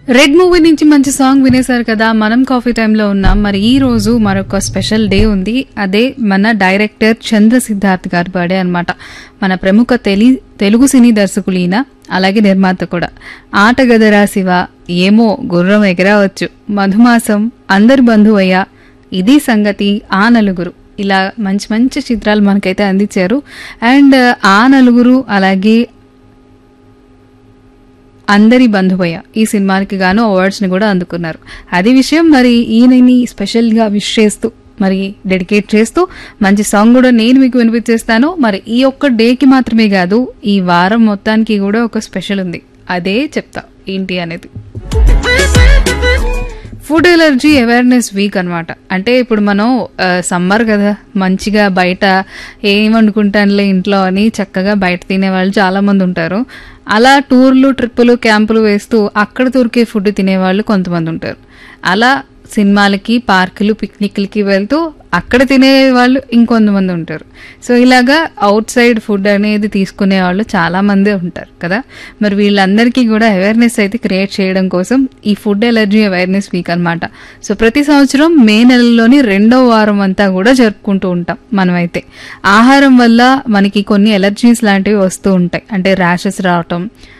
Red movie నుంచి మంచి song వినేశారు కదా. మనం కాఫీ టైంలో ఉన్నాం. మరి ఈ రోజు మరొక స్పెషల్ డే ఉంది. అదే మన డైరెక్టర్ చంద్ర సిద్ధార్థ్ గారి బర్త్డే అనమాట. మన ప్రముఖ తెలుగు సినీ దర్శకులు ఈయన, అలాగే నిర్మాత కూడా. ఆటగదరా శివ, ఏమో గుర్రం ఎగరావచ్చు, మధుమాసం, అందరి బంధువయ్య, ఇది సంగతి, ఆ నలుగురు, ఇలా మంచి మంచి చిత్రాలు మనకైతే అందించారు. అండ్ ఆ నలుగురు అలాగే అందరి బంధువయ్య ఈ సినిమాకి గాను అవార్డ్స్ ని కూడా అందుకున్నారు. అది విషయం. మరి ఈయనని స్పెషల్ గా విష్ చేస్తూ, మరి డెడికేట్ చేస్తూ మంచి సాంగ్ కూడా నేను మీకు వినిపించేస్తాను. మరి ఈ ఒక్క డేకి మాత్రమే కాదు, ఈ వారం మొత్తానికి కూడా ఒక స్పెషల్ ఉంది. అదే చెప్తా ఏంటి అనేది. ఫుడ్ ఎలర్జీ అవేర్నెస్ వీక్ అనమాట. అంటే ఇప్పుడు మనం సమ్మర్ కదా, మంచిగా బయట ఏం వండుకుంటానులే ఇంట్లో అని చక్కగా బయట తినే వాళ్ళు చాలా మంది ఉంటారు. అలా టూర్లు, ట్రిప్పులు, క్యాంపులు వేస్తూ అక్కడ దొరికే ఫుడ్ తినేవాళ్ళు కొంతమంది ఉంటారు. అలా సినిమాలకి, పార్కులు, పిక్నిక్లకి వెళ్తూ అక్కడ తినేవాళ్ళు ఇంకొంతమంది ఉంటారు. సో ఇలాగా అవుట్ సైడ్ ఫుడ్ అనేది తీసుకునే వాళ్ళు చాలా మంది ఉంటారు కదా. మరి వీళ్ళందరికీ కూడా అవేర్నెస్ అయితే క్రియేట్ చేయడం కోసం ఈ ఫుడ్ ఎలర్జీ అవేర్నెస్ వీక్ అనమాట. సో ప్రతి సంవత్సరం మే నెలలోని 2వ వారం అంతా కూడా జరుపుకుంటూ ఉంటాం మనమైతే. ఆహారం వల్ల మనకి కొన్ని ఎలర్జీస్ లాంటివి వస్తూ ఉంటాయి. అంటే ర్యాషెస్ రావటం,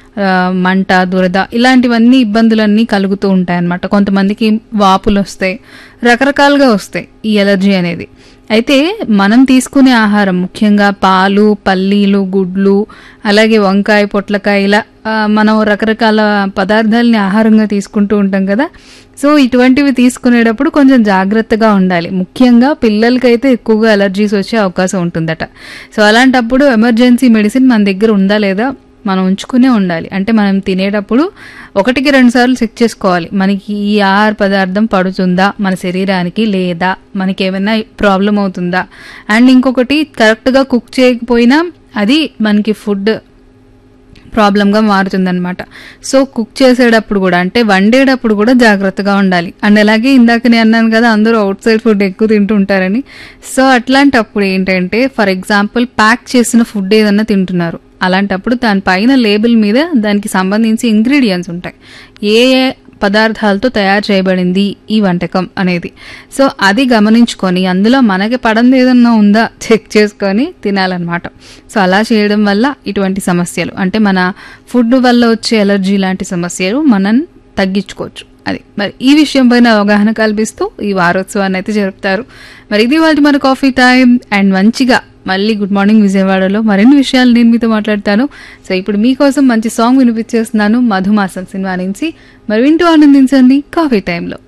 మంట, దురద, ఇలాంటివన్నీ ఇబ్బందులన్నీ కలుగుతూ ఉంటాయి అన్నమాట. కొంతమందికి వాపులు వస్తాయి, రకరకాలుగా వస్తాయి ఈ ఎలర్జీ అనేది. అయితే మనం తీసుకునే ఆహారం, ముఖ్యంగా పాలు, పల్లీలు, గుడ్లు, అలాగే వంకాయ, పొట్లకాయ, ఇలా మనం రకరకాల పదార్థాలని ఆహారంగా తీసుకుంటూ ఉంటాం కదా. సో ఇటువంటివి తీసుకునేటప్పుడు కొంచెం జాగ్రత్తగా ఉండాలి. ముఖ్యంగా పిల్లలకైతే ఎక్కువగా ఎలర్జీస్ వచ్చే అవకాశం ఉంటుందట. సో అలాంటప్పుడు ఎమర్జెన్సీ మెడిసిన్ మన దగ్గర ఉందా లేదా మనం ఉంచుకునే ఉండాలి. అంటే మనం తినేటప్పుడు 1-2 సార్లు చెక్ చేసుకోవాలి, మనకి ఈ ఆహార పదార్థం పడుతుందా మన శరీరానికి, లేదా మనకి ఏమైనా ప్రాబ్లం అవుతుందా. అండ్ ఇంకొకటి, కరెక్ట్గా కుక్ చేయకపోయినా అది మనకి ఫుడ్ ప్రాబ్లంగా మారుతుందన్నమాట. సో కుక్ చేసేటప్పుడు కూడా, అంటే వండేటప్పుడు కూడా జాగ్రత్తగా ఉండాలి. అండ్ అలాగే ఇందాక నేను అన్నాను కదా, అందరూ అవుట్ సైడ్ ఫుడ్ ఎక్కువ తింటుంటారని. సో అట్లాంటప్పుడు ఏంటంటే, ఫర్ ఎగ్జాంపుల్ ప్యాక్ చేసిన ఫుడ్ ఏదన్నా తింటున్నారు, అలాంటప్పుడు దానిపైన లేబుల్ మీద దానికి సంబంధించి ఇంగ్రీడియంట్స్ ఉంటాయి, ఏ పదార్థాలతో తయారు చేయబడింది ఈ వంటకం అనేది. సో అది గమనించుకొని అందులో మనకి పడంది ఏదన్నా ఉందా చెక్ చేసుకొని తినాలన్నమాట. సో అలా చేయడం వల్ల ఇటువంటి సమస్యలు, అంటే మన ఫుడ్ వల్ల వచ్చే ఎలర్జీ లాంటి సమస్యలు మనం తగ్గించుకోవచ్చు. అది మరి ఈ విషయం పైన అవగాహన కల్పిస్తూ ఈ వారోత్సవాన్ని అయితే జరుపుతారు. మరి ఇది వాళ్ళ మన కాఫీ టైం. అండ్ మంచిగా మళ్ళీ గుడ్ మార్నింగ్ విజయవాడలో మరిన్ని విషయాలు నేను మీతో మాట్లాడతాను. సో ఇప్పుడు మీకోసం మంచి సాంగ్ వినిపించేస్తున్నాను, మధుమాసం సినిమా నుంచి. మరి వింటూ ఆనందించండి కాఫీ టైంలో.